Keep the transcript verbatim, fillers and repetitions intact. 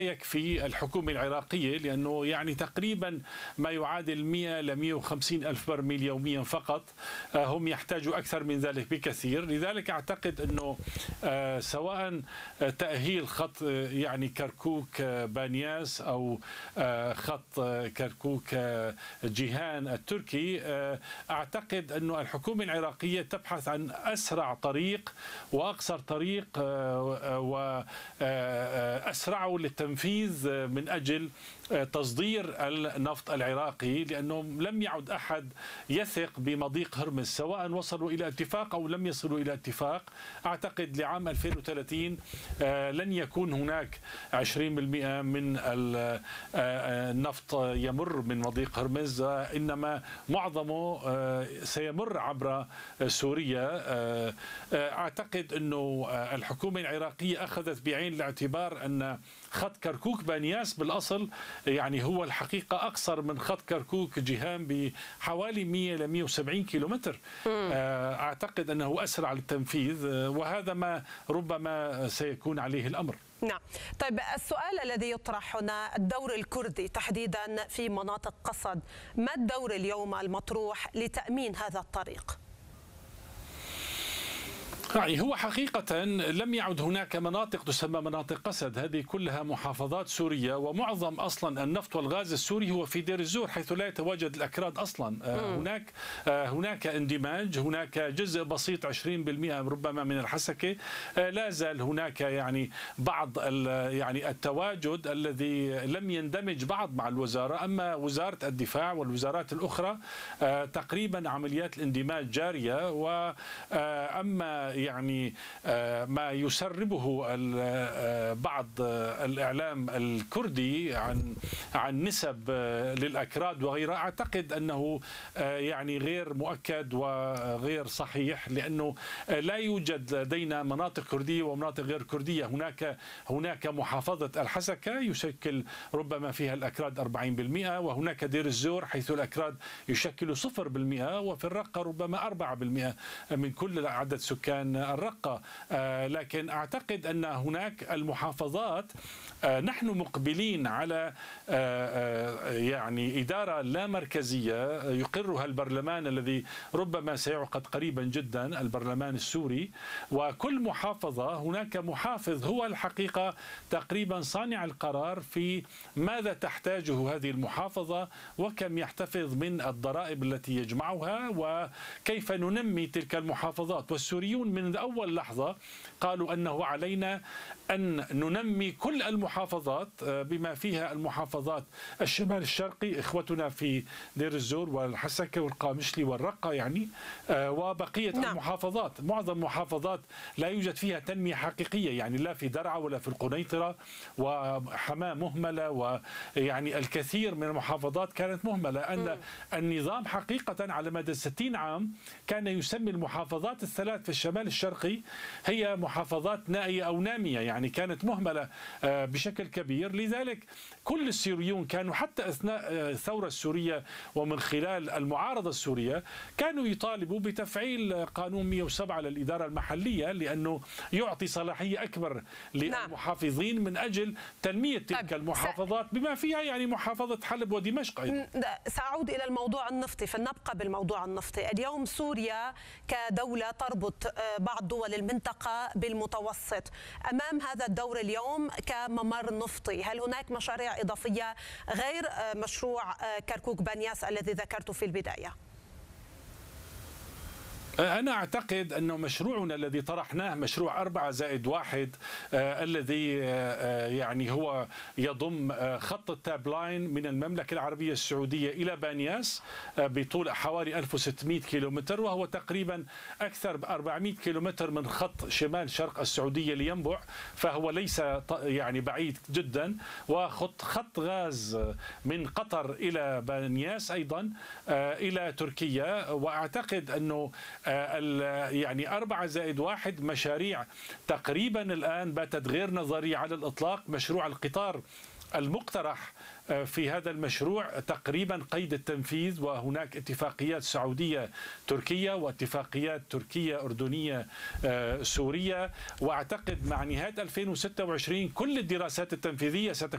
يكفي الحكومة العراقية، لأنه يعني تقريبا ما يعادل مئة إلى مئة وخمسين ألف برميل يوميا فقط. هم يحتاجوا أكثر من ذلك بكثير. لذلك أعتقد أنه سواء تأهيل خط يعني كركوك بانياس أو خط كركوك جيهان التركي، أعتقد أنه الحكومة العراقية تبحث عن أسرع طريق وأقصر طريق وأسرع للتنفيذ من أجل تصدير النفط العراقي، لأنه لم يعد أحد يثق بمضيق هرمز سواء وصلوا إلى اتفاق أو لم يصلوا إلى اتفاق. أعتقد لعام ألفين وثلاثين لن يكون هناك عشرين بالمئة من النفط يمر من مضيق هرمز، إنما معظمه سيمر عبر سوريا. أعتقد أنه الحكومة العراقية أخذت بعين الاعتبار أن خط كركوك بانياس بالأصل يعني هو الحقيقة أقصر من خط كركوك جيهان بحوالي مئة إلى مئة وسبعين كيلومتر. أعتقد أنه أسرع للتنفيذ، وهذا ما ربما سيكون عليه الأمر. نعم. طيب، السؤال الذي يطرح هنا الدور الكردي تحديدا في مناطق قصد، ما الدور اليوم المطروح لتأمين هذا الطريق؟ يعني هو حقيقة لم يعد هناك مناطق تسمى مناطق قسد، هذه كلها محافظات سورية، ومعظم أصلا النفط والغاز السوري هو في دير الزور حيث لا يتواجد الأكراد أصلا. هناك هناك اندماج، هناك جزء بسيط عشرين بالمئة ربما من الحسكة، لا زال هناك يعني بعض يعني التواجد الذي لم يندمج بعض مع الوزارة. أما وزارة الدفاع والوزارات الأخرى تقريبا عمليات الاندماج جارية. وأما يعني ما يسربه بعض الإعلام الكردي عن عن نسب للأكراد وغيرها، أعتقد أنه يعني غير مؤكد وغير صحيح، لأنه لا يوجد لدينا مناطق كردية ومناطق غير كردية. هناك هناك محافظة الحسكة يشكل ربما فيها الأكراد أربعين بالمئة، وهناك دير الزور حيث الأكراد يشكلوا صفر بالمئة، وفي الرقة ربما أربعة بالمئة من كل عدد سكان الرقة. لكن أعتقد أن هناك المحافظات نحن مقبلين على يعني إدارة لا مركزية يقرها البرلمان الذي ربما سيعقد قريبا جدا، البرلمان السوري. وكل محافظة هناك محافظ هو الحقيقة تقريبا صانع القرار في ماذا تحتاجه هذه المحافظة وكم يحتفظ من الضرائب التي يجمعها وكيف ننمي تلك المحافظات. والسوريون من أول لحظة قالوا أنه علينا أن ننمي كل المحافظات بما فيها المحافظات الشمال الشرقي، إخوتنا في دير الزور والحسكة والقامشلي والرقة يعني، وبقية نعم. المحافظات. معظم المحافظات لا يوجد فيها تنمية حقيقية، يعني لا في درعا ولا في القنيطرة، وحماة مهملة، ويعني الكثير من المحافظات كانت مهملة. أن النظام حقيقة على مدى ستين عام كان يسمي المحافظات الثلاث في الشمال الشرقي هي محافظات نائية أو نامية، يعني كانت مهملة بشكل كبير. لذلك كل السوريون كانوا حتى أثناء الثورة السورية ومن خلال المعارضة السورية كانوا يطالبوا بتفعيل قانون مئة وسبعة للإدارة المحلية، لأنه يعطي صلاحية أكبر للمحافظين من أجل تنمية تلك المحافظات بما فيها يعني محافظة حلب ودمشق أيضا. سأعود إلى الموضوع النفطي، فلنبقى بالموضوع النفطي. اليوم سوريا كدولة تربط بعض دول المنطقة بالمتوسط أمام هذا الدور اليوم كممر نفطي، هل هناك مشاريع إضافية غير مشروع كركوك بانياس الذي ذكرته في البداية؟ أنا أعتقد أنه مشروعنا الذي طرحناه مشروع أربعة زائد واحد آه الذي آه يعني هو يضم آه خط التاب لاين من المملكة العربية السعودية إلى بانياس آه بطول حوالي ألف وستمئة كيلومتر، وهو تقريبا أكثر ب أربعمئة كيلومتر من خط شمال شرق السعودية لينبع، فهو ليس يعني بعيد جدا. وخط خط غاز من قطر إلى بانياس أيضا آه إلى تركيا. وأعتقد أنه يعني أربعة زائد واحد مشاريع تقريبا الآن باتت غير نظرية على الإطلاق. مشروع القطار المقترح في هذا المشروع تقريبا قيد التنفيذ، وهناك اتفاقيات سعودية تركية واتفاقيات تركية أردنية سورية، وأعتقد مع نهاية ألفين وستة وعشرين كل الدراسات التنفيذية ستكون